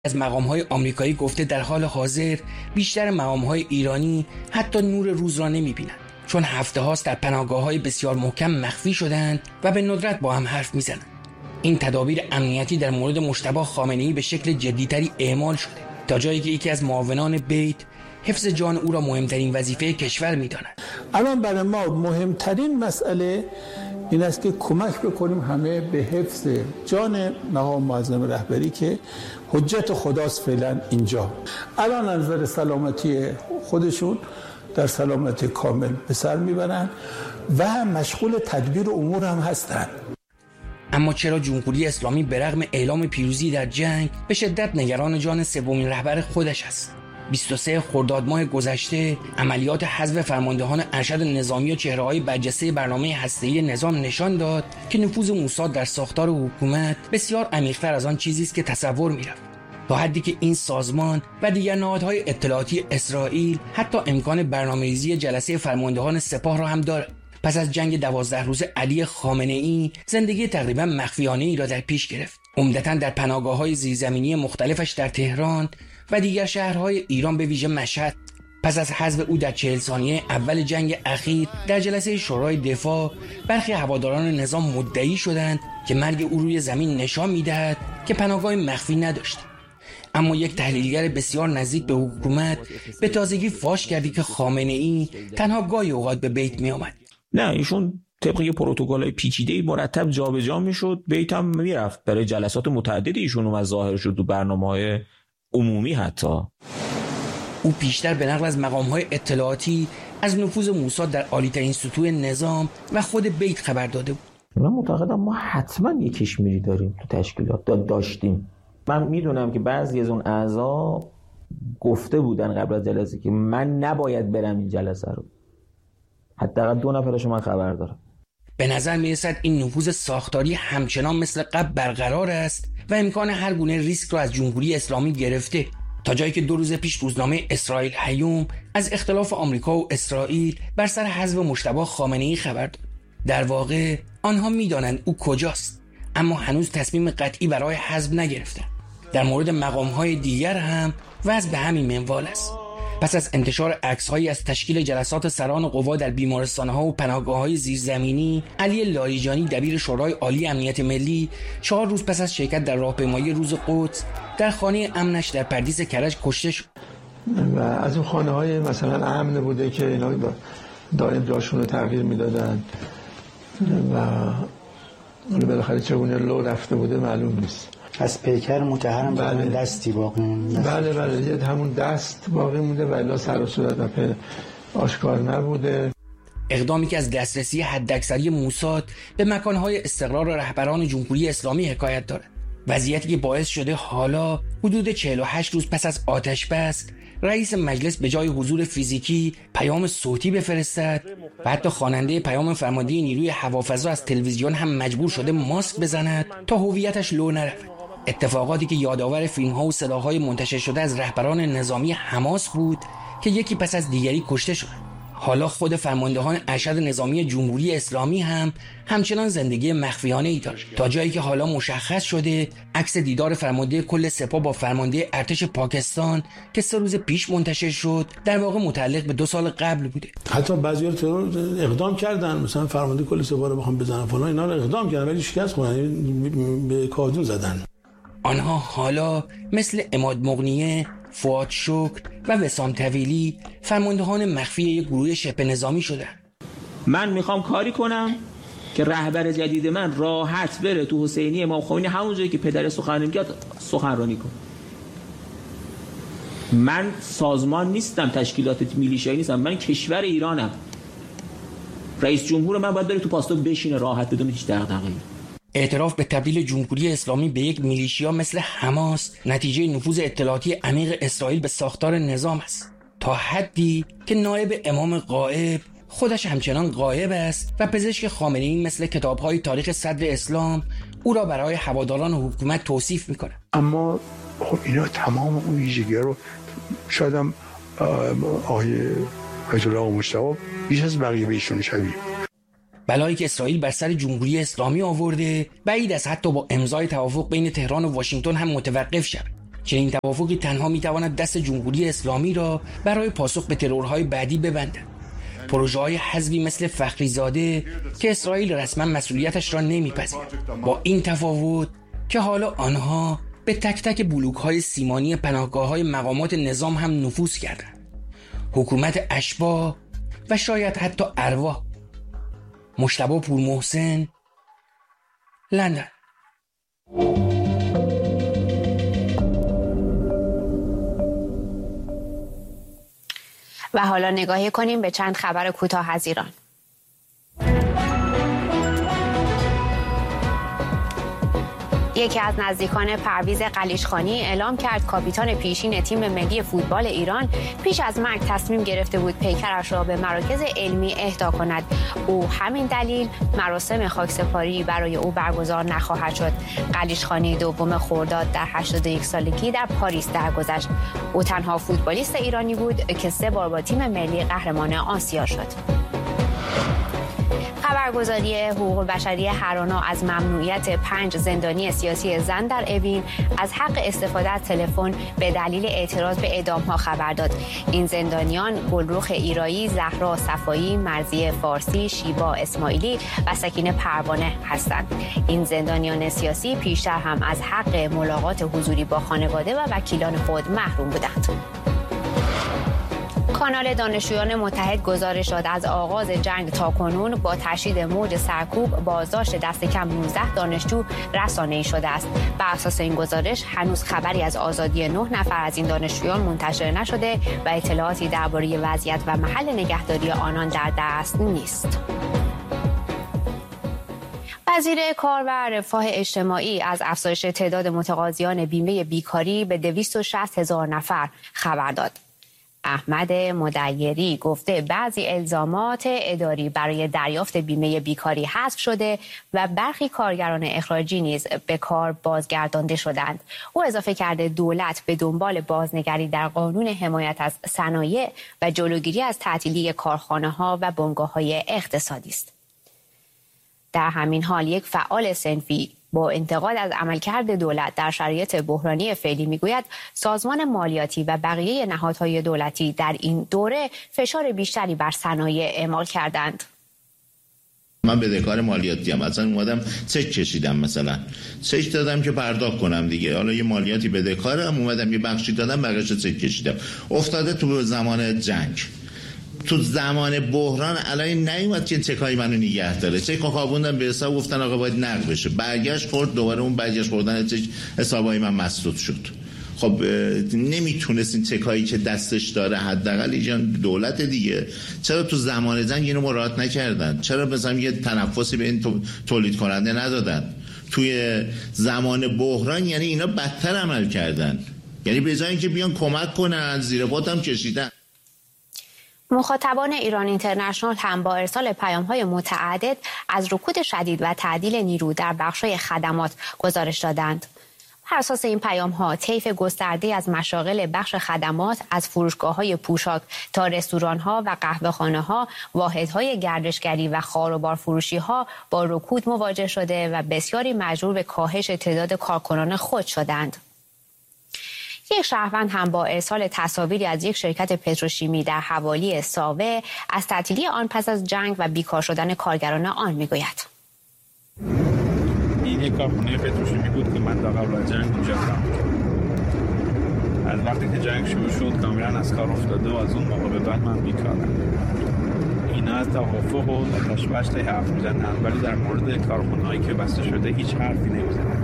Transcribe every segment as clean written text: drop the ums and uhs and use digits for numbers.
از مقام‌های آمریکایی گفته در حال حاضر بیشتر مقام‌های ایرانی حتی نور روز را نمی‌بینند، چون هفته هاست در پناهگاه‌های بسیار محکم مخفی شدند و به ندرت با هم حرف می‌زنند. این تدابیر امنیتی در مورد مجتبی خامنه‌ای به شکل جدی‌تری اعمال شده، تا جایی که یکی از معاونان بیت حفظ جان او را مهمترین وظیفه کشور می‌داند. الان برای ما مهمترین مسئله این است که کمک بکنیم همه به حفظ جان مقام معظم رهبری که حجت خداست فعلا اینجا. الان از نظر سلامتی خودشون در سلامت کامل به سر میبرن و مشغول تدبیر امور هم هستن. اما چرا جمهوری اسلامی به رغم اعلام پیروزی در جنگ به شدت نگران جان سومین رهبر خودش است؟ 23 خرداد ماه گذشته عملیات حذف فرماندهان ارشد نظامی و چهره‌های برجسته برنامه هسته‌ای نظام نشان داد که نفوذ موساد در ساختار حکومت بسیار عمیق‌تر از آن چیزی است که تصور می‌رفت، تا حدی که این سازمان و دیگر نهادهای اطلاعاتی اسرائیل حتی امکان برنامه‌ریزی جلسه فرماندهان سپاه را هم دارد. پس از جنگ 12 روزه علی خامنه‌ای زندگی تقریبا مخفیانه‌ای را در پیش گرفت، عمدتاً در پناهگاه‌های زیرزمینی مختلفش در تهران و دیگر شهرهای ایران به ویژه مشهد. پس از حذف او در 40 ثانیه اول جنگ اخیر در جلسه شورای دفاع، برخی هواداران نظام مدعی شدند که مرگ او روی زمین نشان می‌دهد که پناهگاه مخفی نداشت. اما یک تحلیلگر بسیار نزدیک به حکومت به تازگی فاش کردی که خامنه‌ای تنها گاهی اوقات به بیت می‌آمد. نه، ایشون طبق پروتکل‌های پیچیده‌ای مرتب جابجا می‌شد، بیت هم می‌رفت برای جلسات متعددی. ایشون اومد ظاهر شد تو برنامه‌های عمومی. حتی او بیشتر به نقل از مقام‌های اطلاعاتی از نفوذ موساد در عالی‌ترین سطوح نظام و خود بیت خبر داده بود. من معتقدم ما حتما یک کشمیری داریم تو تشکیلات، داشتیم. من میدونم که بعضی از اون اعضا گفته بودن قبل از جلسه که من نباید برم این جلسه رو. حداقل 2 نفرش من خبر دارم. به نظر میرسد این نفوذ ساختاری همچنان مثل قبل برقرار است و امکان هر گونه ریسک را از جمهوری اسلامی گرفته، تا جایی که 2 روز پیش روزنامه اسرائیل هیوم از اختلاف آمریکا و اسرائیل بر سر حذف مجتبی خامنه‌ای خبر داد. در واقع آنها میدانند او کجاست، اما هنوز تصمیم قطعی برای حذف نگرفتند. در مورد مقام‌های دیگر هم وضع به همین منوال است. پس از انتشار عکس‌هایی از تشکیل جلسات سران قوا در بیمارستان‌ها و پناهگاه‌های زیرزمینی، علی لاریجانی دبیر شورای عالی امنیت ملی 4 روز پس از شرکت در راهپیمایی روز قدس در خانه امنش در پردیس کرج کشته شد. و از اون خانه‌های مثلا امن بوده که اینا دائم جاشون رو تغییر میدادن و بالاخره چگونه لو رفته بوده معلوم نیست. از پیکر متحرم بله. دستی باقی مونده. بله همون دست باقی مونده و الا سر و صورت آشکار نبوده. اقدامی که از دسترسی حداکثری موساد به مکانهای استقرار رهبران جمهوری اسلامی حکایت دارد. وضعیتی که باعث شده حالا حدود 48 روز پس از آتش بس رئیس مجلس به جای حضور فیزیکی پیام صوتی بفرستد و حتی خواننده پیام فرمانده نیروی هوافضا از تلویزیون هم مجبور شده ماسک بزند تا هویتش لو نرود. اتفاقاتی که یادآور فیلم‌ها و صداهای منتشر شده از رهبران نظامی حماس بود که یکی پس از دیگری کشته شد. حالا خود فرماندهان ارشد نظامی جمهوری اسلامی هم همچنان زندگی مخفیانه‌ای داشت، تا جایی که حالا مشخص شده عکس دیدار فرمانده کل سپاه با فرمانده ارتش پاکستان که 3 روز پیش منتشر شد در واقع متعلق به 2 سال قبل بوده. حتی بعضی‌ها ترور اقدام کردن، مثلا فرمانده کل سپاه رو بخوام بزنن فلان، اینا رو اقدام کردن ولی شکست خوردن، به کادون زدن. آنها حالا مثل عماد مغنیه، فؤاد شکر و وسام طویلی فرماندهان مخفی یک گروه شبه نظامی شدن. من میخوام کاری کنم که رهبر جدید من راحت بره تو حسینی امام خمینی همون جایی که پدر سخن میگه سخنرانی کنه. من سازمان نیستم، تشکیلات میلیشیایی نیستم، من کشور ایرانم. رئیس جمهور من باید بره تو پاستو بشینه راحت بدون هیچ دغدغه‌ای. اعتراف به تبدیل جمهوری اسلامی به یک میلیشیا مثل حماس نتیجه نفوذ اطلاعاتی عمیق اسرائیل به ساختار نظام است، تا حدی که نایب امام غائب خودش همچنان غایب است و پزشک خامنه‌ای مثل کتاب‌های تاریخ صدر اسلام او را برای هواداران حکومت توصیف می‌کند. اما خب اینا تمام اون ویژگی‌ها رو شاید هم آقای آیت الله مجتبی بیش از بقیه بهشون شبیه. بلایی که اسرائیل بر سر جمهوری اسلامی آورده بعید از حتی با امضای توافق بین تهران و واشنگتن هم متوقف شد. چنین توافقی تنها میتواند دست جمهوری اسلامی را برای پاسخ به ترورهای بعدی ببندد. پروژه‌های حزبی مثل فخریزاده که اسرائیل رسما مسئولیتش را نمیپذیرد، با این تفاوت که حالا آنها به تک تک بلوک‌های سیمانی پناهگاه‌های مقامات نظام هم نفوذ کردند. حکومت اشباح و شاید حتی ارواح. مجتبی پورمحسن، لندن. و حالا نگاهی کنیم به چند خبر کوتاه از ایران. یکی از نزدیکان پرویز قلیچخانی اعلام کرد کاپیتان پیشین تیم ملی فوتبال ایران پیش از مرگ تصمیم گرفته بود پیکرش را به مراکز علمی اهدا کند. او همین دلیل مراسم خاکسپاری برای او برگزار نخواهد شد. قلیچخانی 2 خرداد در 81 سالگی در پاریس درگذشت. او تنها فوتبالیست ایرانی بود که 3 بار با تیم ملی قهرمان آسیا شد. خبرگزاری حقوق بشری هرانا از ممنوعیت 5 زندانی سیاسی زن در اوین از حق استفاده از تلفن به دلیل اعتراض به اعدام‌ها خبر داد. این زندانیان گلرخ ایرایی، زهرا صفایی، مرضیه فارسی، شیبا اسماعیلی و سکینه پروانه هستند. این زندانیان سیاسی پیشتر هم از حق ملاقات حضوری با خانواده و وکیلان خود محروم بودند. کانال دانشجویان متحد گزارش داد از آغاز جنگ تا کنون با تشدید موج سرکوب بازداشت دست کم 19 دانشجو رسانه‌ای شده است. بر اساس این گزارش هنوز خبری از آزادی 9 نفر از این دانشجویان منتشر نشده و اطلاعاتی درباره وضعیت و محل نگهداری آنان در دست نیست. وزیر کار و رفاه اجتماعی از افزایش تعداد متقاضیان بیمه بیکاری به 260,000 نفر خبر داد. احمد مدیری گفته بعضی الزامات اداری برای دریافت بیمه بیکاری حذف شده و برخی کارگران اخراجی نیز به کار بازگردانده شدند. او اضافه کرده دولت به دنبال بازنگری در قانون حمایت از صنایع و جلوگیری از تعطیلی کارخانه‌ها و بنگاه‌های اقتصادی است. در همین حال یک فعال صنفی با انتقاد از عملکرد دولت در شرایط بحرانی فعلی میگوید سازمان مالیاتی و بقیه نهادهای دولتی در این دوره فشار بیشتری بر صنایع اعمال کردند. من بدهکار مالیاتی ام، اصلا اومدم چک کشیدم، مثلا چک دادم که پرداخت کنم دیگه، حالا یه مالیاتی بدهکارم، اومدم یه بخشی دادم بقیه‌شو چک کشیدم. افتاده تو زمان جنگ، تو زمان بحران الان نیومد که چکای منو نگه داره، چک خوابوندن به حساب، گفتن آقا باید نقد بشه، برگشت خورد، دوباره اون برگشت خوردن چک حسابای من مسدود شد. خب نمیتونست این چکایی که دستش داره حداقل ایجان دولت دیگه، چرا تو زمان جنگ اینو مراعات نکردن؟ چرا مثلا یه تنفسی به این تولید کننده ندادن؟ توی زمان بحران یعنی اینا بدتر عمل کردن، یعنی به جای اینکه بیان کمک کنن زیر پات هم کشیدن. مخاطبان ایران اینترنشنال هم با ارسال پیام‌های متعدد از رکود شدید و تعدیل نیرو در بخش‌های خدمات گزارش دادند. بر اساس این پیام‌ها طیف گسترده از مشاغل بخش خدمات از فروشگاه‌های پوشاک تا رستوران‌ها و قهوه‌خانه‌ها، واحدهای گردشگری و خاروبار فروشی‌ها با رکود مواجه شده و بسیاری مجبور به کاهش تعداد کارکنان خود شدند. یک شهروند هم با ارسال تصاویری از یک شرکت پتروشیمی در حوالی ساوه از تعطیلی آن پس از جنگ و بیکار شدن کارگران آن میگوید. این یک کارخانه پتروشیمی بود که من تا قبل از جنگ اونجا کار می‌کردم. از وقتی که جنگ شروع شد کاملا از کار افتاده و از اون موقع به بعد من بیکارم. اینا از توافق و تشویش حرف میزنن، ولی در مورد کارخانه‌هایی که بسته شده هیچ حرفی نمیزنن.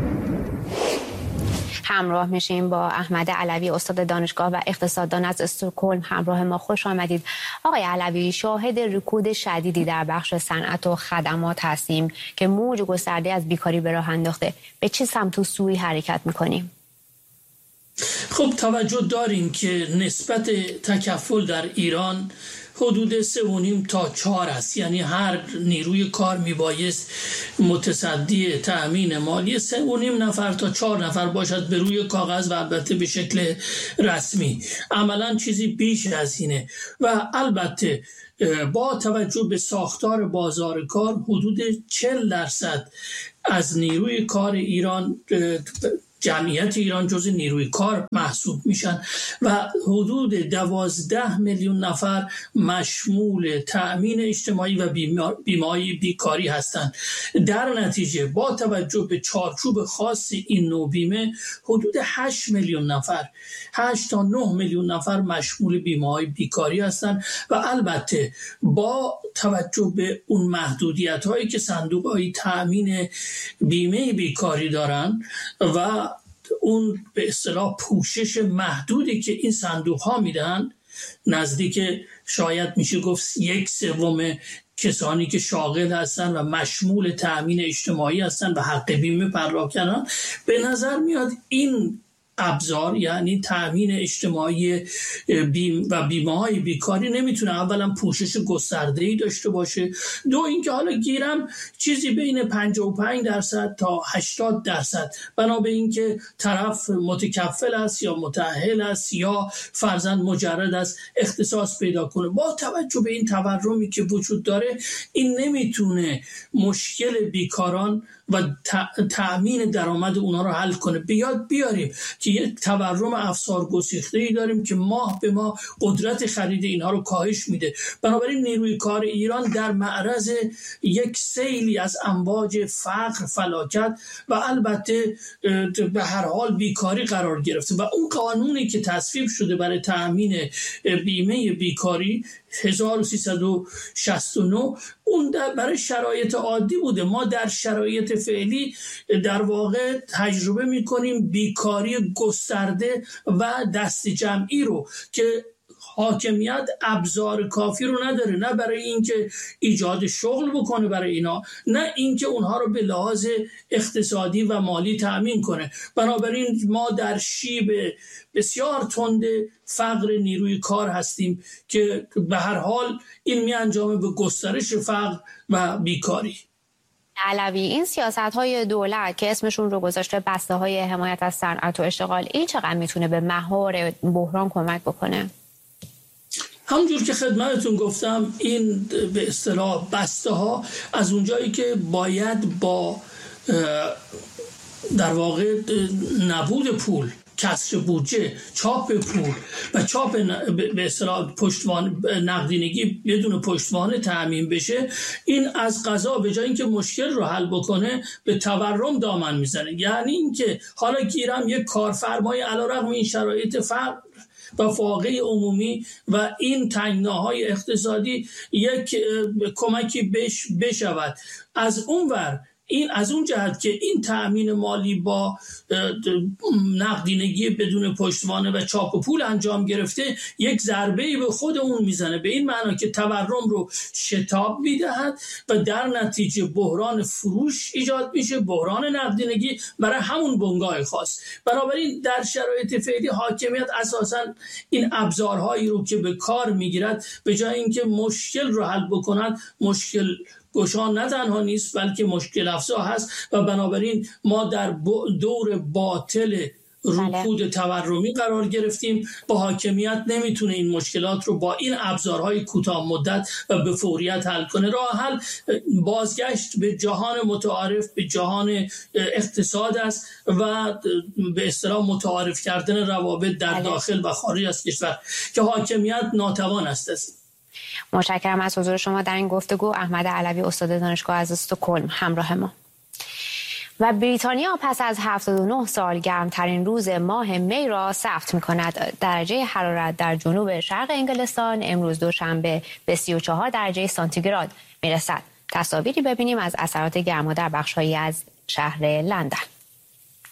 همراه میشیم با احمد علوی، استاد دانشگاه و اقتصاددان از استکهلم. همراه ما خوش آمدید. آقای علوی، شاهد رکود شدیدی در بخش صنعت و خدمات هستیم که موج گسترده از بیکاری به راه انداخته. به چه سمت و سوی حرکت میکنیم؟ خب توجه داریم که نسبت تکفل در ایران حدود 3.5 تا 4 است، یعنی هر نیروی کار میبایست متصدی تأمین مالی 3.5 نفر تا 4 نفر باشد به روی کاغذ و البته به شکل رسمی. عملا چیزی بیش از اینه و البته با توجه به ساختار بازار کار حدود 40% از نیروی کار ایران جمعیت ایران جزء نیروی کار محسوب میشن و حدود 12 میلیون نفر مشمول تأمین اجتماعی و بیمه بیکاری هستند. در نتیجه با توجه به چارچوب خاص این نوع بیمه حدود 8 تا 9 میلیون نفر مشمول بیمه بیکاری هستند و البته با توجه به اون محدودیت هایی که صندوق های تأمین بیمه بیکاری دارن و اون به اصطلاح پوشش محدودی که این صندوق ها میدن، نزدیک شاید میشه گفت 1/3 کسانی که شاغل هستن و مشمول تأمین اجتماعی هستن و حق بیمه پرداخت کردن، به نظر میاد این ابزار یعنی تأمین اجتماعی و بیمه‌های بیکاری نمیتونه اولا پوشش گسترده‌ای داشته باشه، دو اینکه حالا گیرم چیزی بین 55% تا 80%، بنا به اینکه طرف متکفل است یا متأهل است یا فرزند مجرد است اختصاص پیدا کنه. با توجه به این تورمی که وجود داره این نمیتونه مشکل بیکاران و تأمین درآمد اونا رو حل کنه. بیاریم که یک تورم افسار گسیخته‌ای داریم که ماه به ماه قدرت خرید اینها رو کاهش میده. بنابراین نیروی کار ایران در معرض یک سیلی از امواج فقر، فلاکت و البته به هر حال بیکاری قرار گرفته و اون قانونی که تصویب شده برای تأمین بیمه بیکاری 1369 اون برای شرایط عادی بوده. ما در شرایط فعلی در واقع تجربه میکنیم بیکاری گسترده و دست جمعی رو که حاکمیت ابزار کافی رو نداره، نه برای اینکه ایجاد شغل بکنه برای اینا، نه اینکه اونها رو به لحاظ اقتصادی و مالی تأمین کنه. بنابراین ما در شیب بسیار تند فقر نیروی کار هستیم که به هر حال این می انجامه به گسترش فقر و بیکاری. علوی، این سیاست‌های دولت که اسمشون رو گذاشته بسته‌های حمایت از صنعت و اشتغال، این چقدر میتونه به مهار بحران کمک بکنه؟ همونجور که خدمتتون گفتم این به اصطلاح بسته ها از اونجایی که باید با در واقع نبود پول، کسر بودجه، چاپ پول و چاپ به اصطلاح پشتوانه نقدینگی بدون پشتوانه تأمین بشه، این از قضا به جای اینکه مشکل رو حل بکنه به تورم دامن میزنه. یعنی اینکه حالا گیرم یک کارفرمای علیرغم این شرایط فقر و فاقه عمومی و این تنگناهای اقتصادی یک کمکی بشود. از اونور این از اون جهت که این تأمین مالی با نقدینگی بدون پشتوانه و چاپ و پول انجام گرفته یک ضربه‌ای به خود اون میزنه، به این معنا که تورم رو شتاب میدهد و در نتیجه بحران فروش ایجاد میشه، بحران نقدینگی برای همون بنگاه خاص. بنابراین در شرایط فعلی حاکمیت اساساً این ابزارهایی رو که به کار میگیرد به جای اینکه مشکل رو حل بکند، مشکل گشا نه تنها نیست بلکه مشکل افزا هست و بنابراین ما در دور باطل رکود تورمی قرار گرفتیم. با حاکمیت نمیتونه این مشکلات رو با این ابزارهای کوتاه مدت و به فوریت حل کنه. راه حل بازگشت به جهان متعارف، به جهان اقتصاد است و به اصطلاح متعارف کردن روابط در داخل و خارج از کشور که حاکمیت ناتوان است. متشکرم از حضور شما در این گفتگو. احمد علوی، استاد دانشگاه از استکهلم، همراه ما. و بریتانیا پس از 79 سال گرمترین روز ماه می را ثبت می‌کند. درجه حرارت در جنوب شرق انگلستان امروز دوشنبه به 34 درجه سانتیگراد میرسد. تصاویری ببینیم از اثرات گرما در بخش‌هایی از شهر لندن.